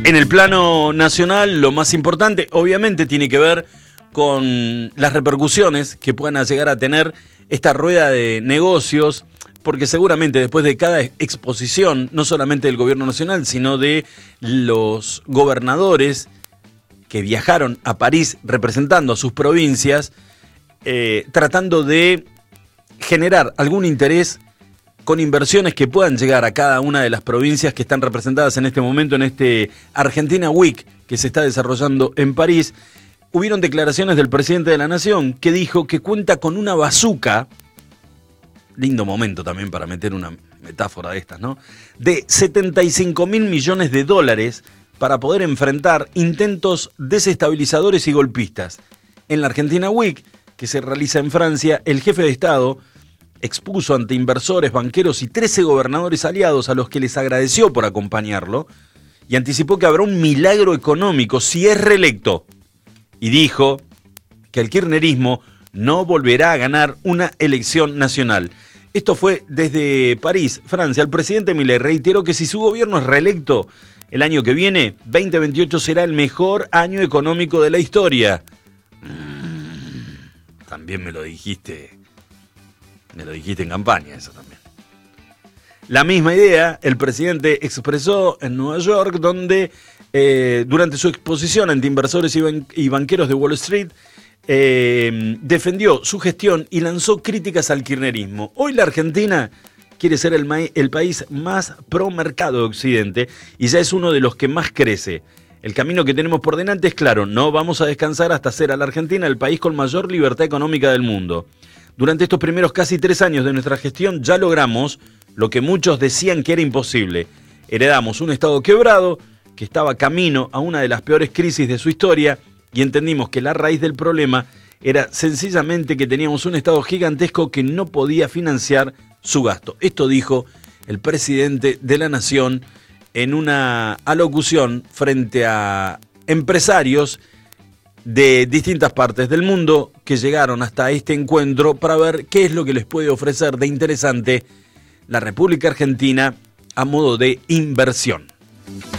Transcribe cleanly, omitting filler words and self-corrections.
En el plano nacional, lo más importante, obviamente, tiene que ver con las repercusiones que puedan llegar a tener esta rueda de negocios, porque seguramente después de cada exposición, no solamente del gobierno nacional, sino de los gobernadores que viajaron a París representando a sus provincias, tratando de generar algún interés con inversiones que puedan llegar a cada una de las provincias que están representadas en este momento en este Argentina Week que se está desarrollando en París. Hubieron declaraciones del presidente de la Nación que dijo que cuenta con una bazuca, lindo momento también para meter una metáfora de estas, ¿no?, de 75.000 millones de dólares para poder enfrentar intentos desestabilizadores y golpistas. En la Argentina Week, que se realiza en Francia, el jefe de Estado expuso ante inversores, banqueros y 13 gobernadores aliados a los que les agradeció por acompañarlo y anticipó que habrá un milagro económico si es reelecto. Y dijo que el kirchnerismo no volverá a ganar una elección nacional. Esto fue desde París, Francia. El presidente Milei reiteró que si su gobierno es reelecto el año que viene, 2028 será el mejor año económico de la historia. También me lo dijiste en campaña, eso también. La misma idea el presidente expresó en Nueva York, donde durante su exposición ante inversores y banqueros de Wall Street, defendió su gestión y lanzó críticas al kirchnerismo. Hoy la Argentina quiere ser el país más pro mercado de Occidente y ya es uno de los que más crece. El camino que tenemos por delante es claro, no vamos a descansar hasta hacer a la Argentina el país con mayor libertad económica del mundo. Durante estos primeros casi 3 años de nuestra gestión ya logramos lo que muchos decían que era imposible. Heredamos un Estado quebrado, que estaba camino a una de las peores crisis de su historia, y entendimos que la raíz del problema era sencillamente que teníamos un Estado gigantesco que no podía financiar su gasto. Esto dijo el presidente de la Nación en una alocución frente a empresarios de distintas partes del mundo que llegaron hasta este encuentro para ver qué es lo que les puede ofrecer de interesante la República Argentina a modo de inversión.